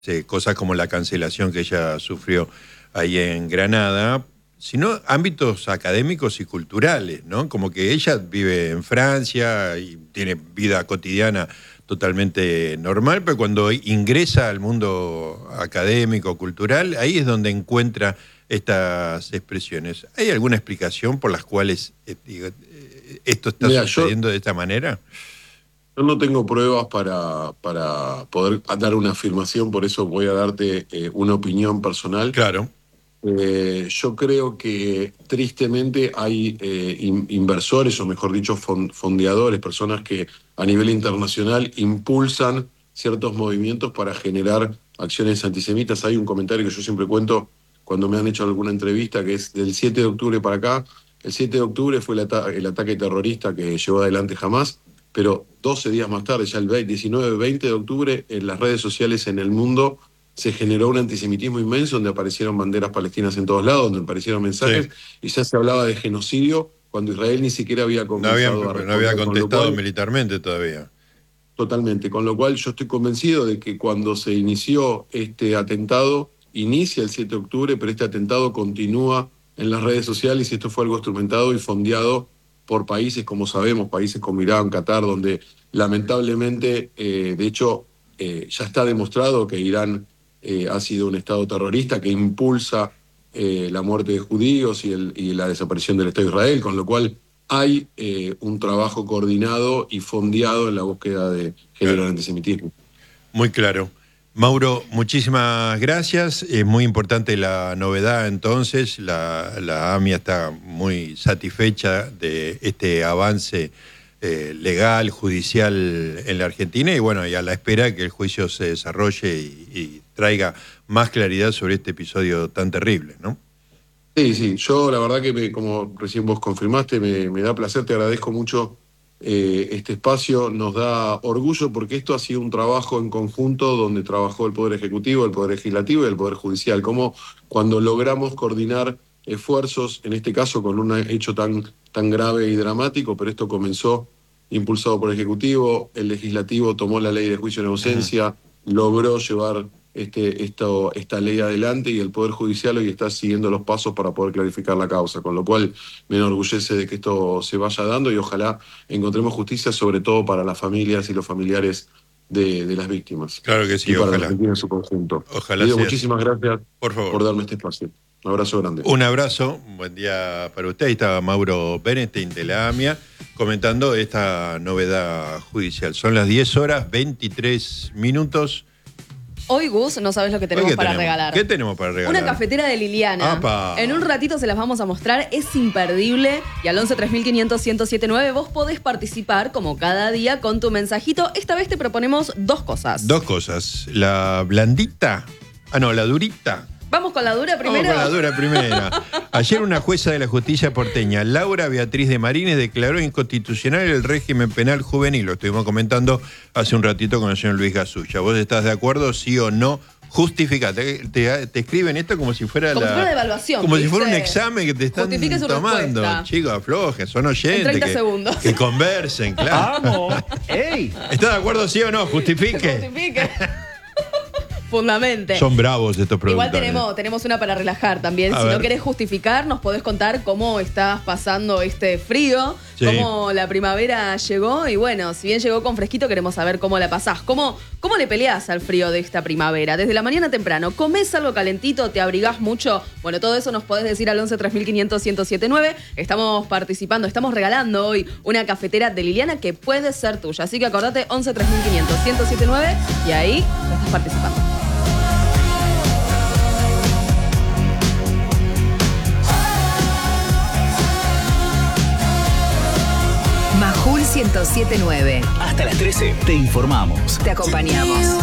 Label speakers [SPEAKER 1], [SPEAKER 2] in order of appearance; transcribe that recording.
[SPEAKER 1] Sí, cosas como la cancelación que ella sufrió ahí en Granada, sino ámbitos académicos y culturales, ¿no? Como que ella vive en Francia y tiene vida cotidiana totalmente normal, pero cuando ingresa al mundo académico, cultural, ahí es donde encuentra estas expresiones. ¿Hay alguna explicación por las cuales esto está
[SPEAKER 2] Mira,
[SPEAKER 1] sucediendo de esta manera?
[SPEAKER 2] yo no tengo pruebas para poder dar una afirmación, por eso voy a darte una opinión personal.
[SPEAKER 1] Claro.
[SPEAKER 2] Yo creo que tristemente hay inversores, o mejor dicho, fondeadores, personas que a nivel internacional impulsan ciertos movimientos para generar acciones antisemitas. Hay un comentario que yo siempre cuento cuando me han hecho alguna entrevista, que es del 7 de octubre para acá. El 7 de octubre fue el ataque terrorista que llevó adelante Hamás, pero 12 días más tarde, ya el 19-20 de octubre, en las redes sociales en el mundo se generó un antisemitismo inmenso, donde aparecieron banderas palestinas en todos lados, donde aparecieron mensajes, y ya se hablaba de genocidio cuando Israel ni siquiera había comenzado a responder.
[SPEAKER 1] No había contestado militarmente todavía.
[SPEAKER 2] Totalmente, con lo cual yo estoy convencido de que cuando se inició este atentado, inicia el 7 de octubre, pero este atentado continúa en las redes sociales y esto fue algo instrumentado y fondeado por países, como sabemos, países como Irán, Qatar, donde lamentablemente, de hecho, ya está demostrado que Irán ha sido un Estado terrorista que impulsa la muerte de judíos y la desaparición del Estado de Israel, con lo cual hay un trabajo coordinado y fondeado en la búsqueda de género de antisemitismo.
[SPEAKER 1] Muy claro. Mauro, muchísimas gracias. Es muy importante la novedad entonces. La AMIA está muy satisfecha de este avance legal, judicial en la Argentina y bueno, y a la espera de que el juicio se desarrolle y traiga más claridad sobre este episodio tan terrible, ¿no?
[SPEAKER 2] Sí, yo la verdad que como recién vos confirmaste, me da placer, te agradezco mucho este espacio, nos da orgullo porque esto ha sido un trabajo en conjunto donde trabajó el Poder Ejecutivo, el Poder Legislativo y el Poder Judicial, como cuando logramos coordinar esfuerzos, en este caso con un hecho tan grave y dramático, pero esto comenzó impulsado por el Ejecutivo, el Legislativo tomó la ley de juicio en ausencia, logró llevar esta ley adelante y el Poder Judicial hoy está siguiendo los pasos para poder clarificar la causa, con lo cual me enorgullece de que esto se vaya dando y ojalá encontremos justicia, sobre todo para las familias y los familiares de las víctimas.
[SPEAKER 1] Claro que sí,
[SPEAKER 2] y para
[SPEAKER 1] ojalá.
[SPEAKER 2] la Argentina en su conjunto.
[SPEAKER 1] Ojalá.
[SPEAKER 2] Muchísimas gracias
[SPEAKER 1] por
[SPEAKER 2] darme este espacio. Un abrazo grande.
[SPEAKER 1] Un abrazo, buen día para usted. Ahí estaba Mauro Berenstein de la AMIA comentando esta novedad judicial. Son las 10:23.
[SPEAKER 3] Hoy, Gus, no sabes lo que tenemos para regalar.
[SPEAKER 1] ¿Qué tenemos para regalar?
[SPEAKER 3] Una cafetera de Liliana.
[SPEAKER 1] ¡Apa!
[SPEAKER 3] En un ratito se las vamos a mostrar. Es imperdible. Y al 11-3500-1079 vos podés participar, como cada día, con tu mensajito. Esta vez te proponemos dos cosas.
[SPEAKER 1] Dos cosas. La blandita. La durita.
[SPEAKER 3] ¿Vamos con la dura primero?
[SPEAKER 1] Vamos con la dura primero. Ayer una jueza de la justicia porteña, Laura Beatriz de Marines, declaró inconstitucional el régimen penal juvenil. Lo estuvimos comentando hace un ratito con el señor Luis Gasulla. ¿Vos estás de acuerdo, sí o no? Justifica. Te escriben esto como si fuera
[SPEAKER 3] como si fuera de evaluación.
[SPEAKER 1] Como si fuera un examen que te están tomando.
[SPEAKER 3] Respuesta.
[SPEAKER 1] Chicos, aflojen, son oyentes.
[SPEAKER 3] En 30 segundos.
[SPEAKER 1] Que conversen, claro.
[SPEAKER 4] ¡Vamos! ¡Ey!
[SPEAKER 1] ¿Estás de acuerdo, sí o no? Justifique.
[SPEAKER 3] Justifique. Fundamente.
[SPEAKER 1] Son bravos estos productores.
[SPEAKER 3] Igual tenemos una para relajar también. Si no querés justificar, nos podés contar cómo estás pasando este frío, cómo la primavera llegó. Y bueno, si bien llegó con fresquito, queremos saber cómo la pasás. ¿Cómo le peleás al frío de esta primavera? Desde la mañana temprano, ¿comés algo calentito? ¿Te abrigás mucho? Bueno, todo eso nos podés decir al 11-3500-1079. Estamos participando, estamos regalando hoy una cafetera de Liliana que puede ser tuya. Así que acordate, 11-3500-1079 y ahí estás participando.
[SPEAKER 5] Majul 107.9.
[SPEAKER 4] Hasta las 13 te informamos.
[SPEAKER 5] Te acompañamos.